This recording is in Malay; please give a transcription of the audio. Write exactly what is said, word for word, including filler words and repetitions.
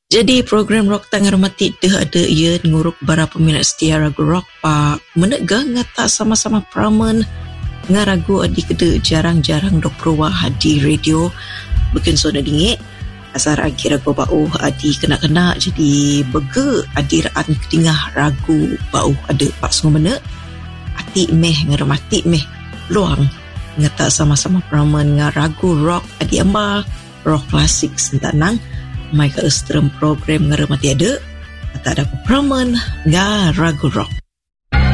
Jadi program rock tangan remati dah ada ia nguruk bara peminat setia ragu rock pak menegah ngata sama-sama pramen ngaragu adi kede jarang-jarang dok peruah di radio bukan sona dingit asar agi ragu bau adi kena-kena jadi bege adi raan ketingah ragu bau ada pak semua mana ati meh ngeremati meh luang ngata sama-sama pramen ngaragu rock adi amba rock klasik sentanang Michael Strum program ngeremati ada tak ada pramen ngaragu rock.